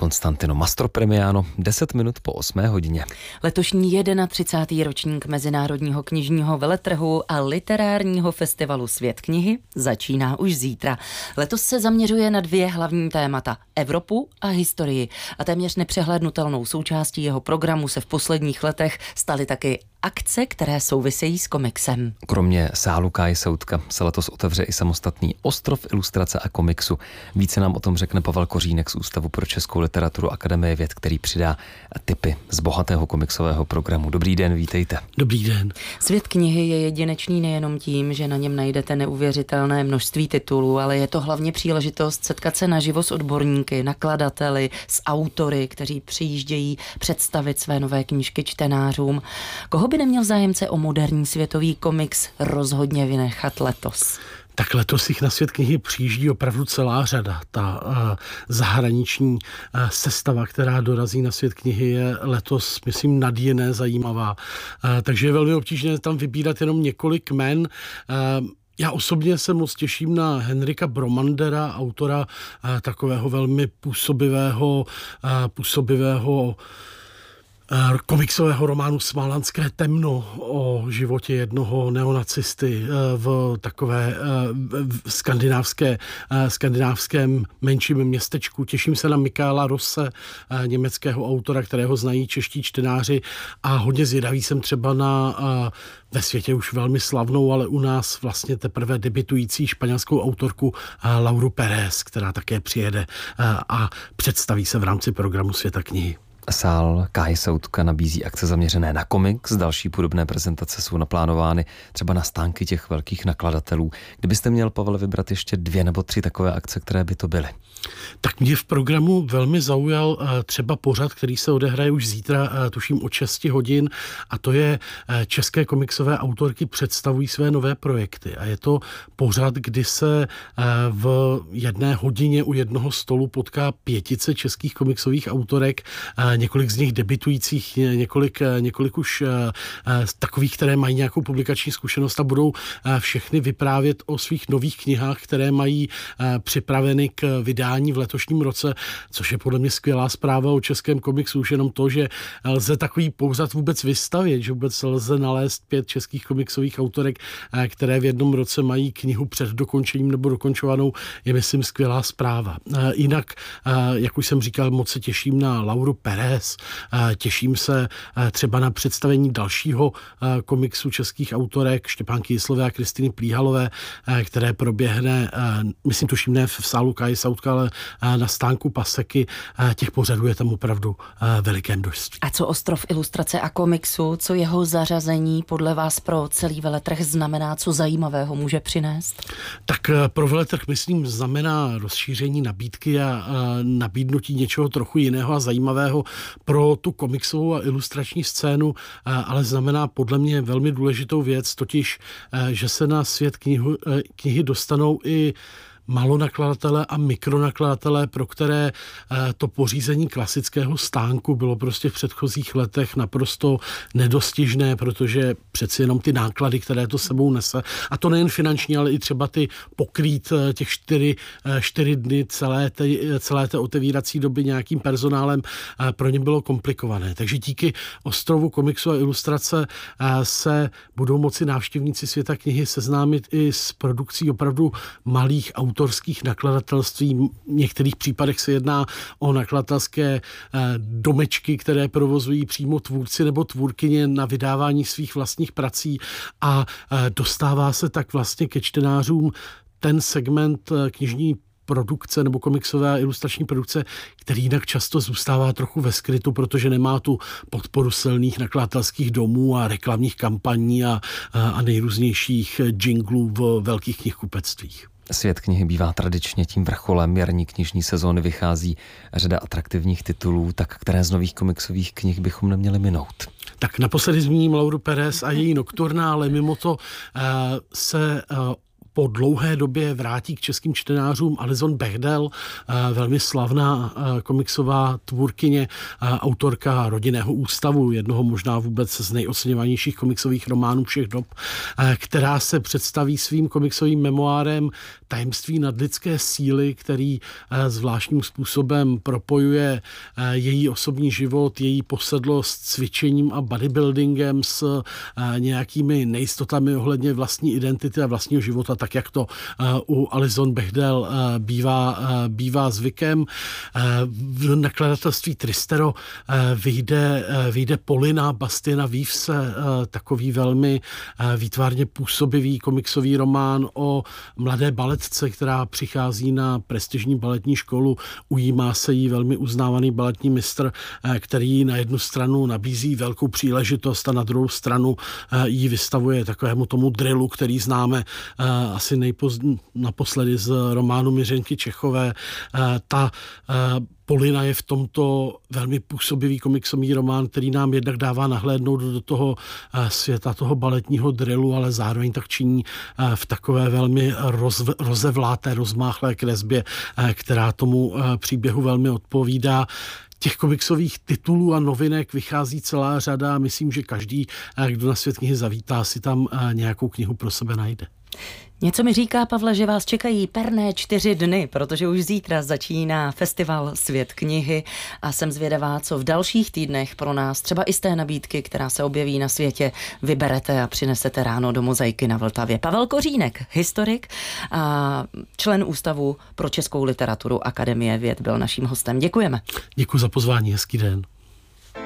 Konstantino Mastropremiano, 10 minut po 8 hodině. Letošní 31. ročník Mezinárodního knižního veletrhu a literárního festivalu Svět knihy začíná už zítra. Letos se zaměřuje na 2 hlavní témata: Evropu a historii. A téměř nepřehlédnutelnou součástí jeho programu se v posledních letech staly taky akce, které souvisejí s komiksem. Kromě sálu Káje Soutka se letos otevře i samostatný ostrov ilustrace a komiksu. Více nám o tom řekne Pavel Kořínek z Ústavu pro českou literaturu Akademie věd, který přidá tipy z bohatého komiksového programu. Dobrý den, vítejte. Dobrý den. Svět knihy je jedinečný nejenom tím, že na něm najdete neuvěřitelné množství titulů, ale je to hlavně příležitost setkat se naživo s odborníky, nakladateli, s autory, kteří přijíždějí představit své nové knížky čtenářům. Koho by neměl zájemce o moderní světový komiks rozhodně vynechat letos? Tak letos jich na Svět knihy přijíždí opravdu celá řada. Ta zahraniční sestava, která dorazí na Svět knihy, je letos, myslím, nadjiné zajímavá. Takže je velmi obtížné tam vybírat jenom několik jmen. Já osobně se moc těším na Henrika Bromandera, autora takového velmi působivého komiksového románu Smálandské temno o životě jednoho neonacisty v takové skandinávském menším městečku. Těším se na Mikaela Rosse, německého autora, kterého znají čeští čtenáři, a hodně zvědavý jsem třeba na ve světě už velmi slavnou, ale u nás vlastně teprve debutující španělskou autorku Lauru Pérez, která také přijede a představí se v rámci programu Světa knihy. Sál Káje Soutka nabízí akce zaměřené na komiks. Další podobné prezentace jsou naplánovány třeba na stánky těch velkých nakladatelů. Kdybyste měl, Pavel, vybrat ještě 2 nebo 3 takové akce, které by to byly? Tak mě v programu velmi zaujal třeba pořad, který se odehraje už zítra, tuším od 6 hodin, a to je české komiksové autorky představují své nové projekty. A je to pořad, kdy se v 1 hodině u jednoho stolu potká 5 českých komiksových autorek, několik z nich debutujících, několik už takových, které mají nějakou publikační zkušenost a budou všechny vyprávět o svých nových knihách, které mají připraveny k vydání v letošním roce, což je podle mě skvělá zpráva o českém komiksu. Už jenom to, že lze takový pořad vůbec vystavět, že vůbec lze nalézt 5 českých komiksových autorek, které v jednom roce mají knihu před dokončením nebo dokončovanou, je, myslím, skvělá zpráva. Jinak, jak už jsem říkal, moc se těším na Lauru Pérez, těším se třeba na představení dalšího komiksu českých autorek Štěpánky Jislové a Kristýny Plíhalové, které proběhne, myslím, tuším, ne v sálu Káje Soutka, ale na stánku Paseky. Těch pořadů je tam opravdu veliké množství. A co ostrov ilustrace a komiksu, co jeho zařazení podle vás pro celý veletrh znamená, co zajímavého může přinést? Tak pro veletrh, myslím, znamená rozšíření nabídky a nabídnutí něčeho trochu jiného a zajímavého pro tu komiksovou a ilustrační scénu, ale znamená podle mě velmi důležitou věc, totiž, že se na Svět knihy dostanou i malonakladatelé a mikronakladatelé, pro které to pořízení klasického stánku bylo prostě v předchozích letech naprosto nedostižné, protože přeci jenom ty náklady, které to sebou nese, a to nejen finanční, ale i třeba ty pokrýt těch 4 dny celé té otevírací doby nějakým personálem, pro ně bylo komplikované. Takže díky Ostrovu komiksu a ilustrace se budou moci návštěvníci Světa knihy seznámit i s produkcí opravdu malých autorských nakladatelství. V některých případech se jedná o nakladatelské domečky, které provozují přímo tvůrci nebo tvůrkyně na vydávání svých vlastních prací, a dostává se tak vlastně ke čtenářům ten segment knižní produkce nebo komiksové a ilustrační produkce, který jinak často zůstává trochu ve skrytu, protože nemá tu podporu silných nakladatelských domů a reklamních kampaní a nejrůznějších jinglů v velkých knihkupectvích. Svět knihy bývá tradičně tím vrcholem jarní knižní sezóny, vychází řada atraktivních titulů, tak které z nových komiksových knih bychom neměli minout? Tak naposledy zmíním Lauru Pérez a její Nocturna, ale mimo to se po dlouhé době vrátí k českým čtenářům Alison Bechdel, velmi slavná komiksová tvůrkyně, autorka Rodinného ústavu, jednoho možná vůbec z nejoceňovanějších komiksových románů všech dob, která se představí svým komiksovým memoárem Tajemství nadlidské síly, který zvláštním způsobem propojuje její osobní život, její posedlost s cvičením a bodybuildingem, s nějakými nejistotami ohledně vlastní identity a vlastního života, tak jak to u Alison Bechdel bývá zvykem. V nakladatelství Tristero vyjde Polina Bastiana Vívse, takový velmi výtvarně působivý komiksový román o mladé baletce, která přichází na prestižní baletní školu. Ujímá se jí velmi uznávaný baletní mistr, který na jednu stranu nabízí velkou příležitost a na druhou stranu jí vystavuje takovému tomu drillu, který známe asi naposledy z románu Miřenky Čechové. Ta Polina je v tomto velmi působivý komiksový román, který nám jednak dává nahlédnout do toho světa toho baletního drillu, ale zároveň tak činí v takové velmi rozevláté, rozmáchlé kresbě, která tomu příběhu velmi odpovídá. Těch komiksových titulů a novinek vychází celá řada a myslím, že každý, kdo na Svět knihy zavítá, si tam nějakou knihu pro sebe najde. Něco mi říká, Pavle, že vás čekají perné 4 dny, protože už zítra začíná festival Svět knihy a jsem zvědavá, co v dalších týdnech pro nás, třeba i z té nabídky, která se objeví na světě, vyberete a přinesete ráno do Mozaiky na Vltavě. Pavel Kořínek, historik a člen Ústavu pro českou literaturu Akademie věd, byl naším hostem. Děkujeme. Děkuji za pozvání, hezký den.